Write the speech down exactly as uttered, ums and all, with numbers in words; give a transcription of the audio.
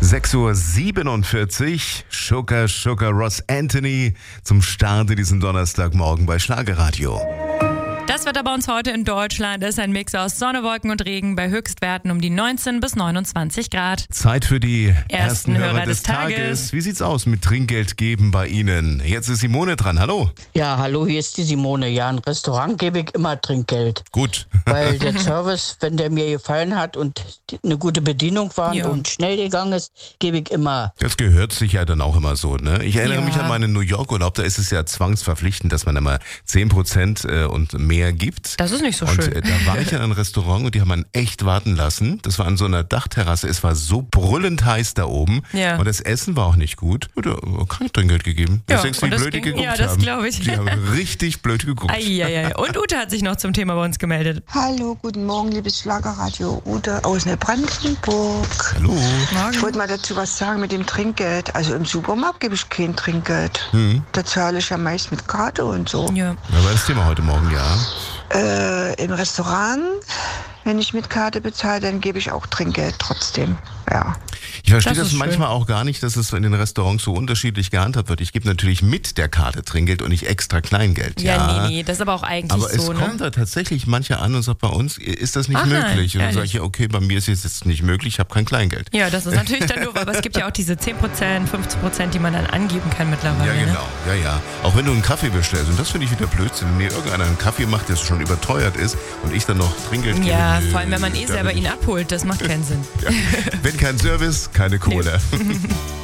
sechs Uhr siebenundvierzig, Sugar Sugar Ross Anthony zum Start in diesem Donnerstagmorgen bei Schlagerradio. Das Wetter bei uns heute in Deutschland ist ein Mix aus Sonne, Wolken und Regen bei Höchstwerten um die neunzehn bis neunundzwanzig Grad. Zeit für die ersten, Ersten Hörer, Hörer des des Tages. Tages. Wie sieht's aus mit Trinkgeld geben bei Ihnen? Jetzt ist Simone dran. Hallo. Ja, hallo, hier ist die Simone. Ja, ein Restaurant gebe ich immer Trinkgeld. Gut. Weil der Service, wenn der mir gefallen hat und die- eine gute Bedienung war Ja. und schnell gegangen ist, gebe ich immer. Das gehört sich ja dann auch immer so, ne? Ich erinnere Ja. mich an meinen New York-Urlaub, da ist es ja zwangsverpflichtend, dass man immer zehn Prozent äh, und mehr gibt. Das ist nicht so Und schön. äh, da war ich in einem Restaurant und die haben einen echt warten lassen. Das war an so einer Dachterrasse. Es war so brüllend heiß da oben. Ja. Und das Essen war auch nicht gut. Und da hat kein Trinkgeld gegeben. Ja, Was denkst du, und wie das blöd die ging- geguckt ja, das haben? glaub ich. Die haben richtig blöd geguckt. Eieiei. Und Ute hat sich noch zum Thema bei uns gemeldet. Hallo, guten Morgen, liebes Schlagerradio. Ute aus Neubrandenburg. Hallo. Ich wollte mal dazu was sagen mit dem Trinkgeld. Also im Supermarkt gebe ich kein Trinkgeld. Hm. Da zahle ich ja meist mit Karte und so. Ja. Da war das Thema heute Morgen, ja. Äh, im Restaurant, wenn ich mit Karte bezahle, dann gebe ich auch Trinkgeld trotzdem. Ja. Ich verstehe Das das, ist manchmal auch gar nicht, dass es in den Restaurants so unterschiedlich gehandhabt wird. Ich gebe natürlich mit der Karte Trinkgeld und nicht extra Kleingeld. Ja, nee, nee, das ist aber auch eigentlich Aber es so, kommt ne? da tatsächlich manche an und sagt, bei uns ist das nicht Ach nein, möglich. Und dann ehrlich? sage ich, ja, okay, bei mir ist es jetzt nicht möglich, ich habe kein Kleingeld. Ja, das ist natürlich dann doof, aber es gibt ja auch diese zehn Prozent, fünfzehn Prozent, die man dann angeben kann mittlerweile. Ja, Ne? genau, ja, ja. Auch wenn du einen Kaffee bestellst, und das finde ich wieder Blödsinn, wenn mir irgendeiner einen Kaffee macht, der schon überteuert ist und ich dann noch Trinkgeld gebe. Ja, nö, vor allem wenn man eh da selber bin ihn ich- abholt, das macht keinen Sinn. Ja. Wenn kein Service, keine Kohle.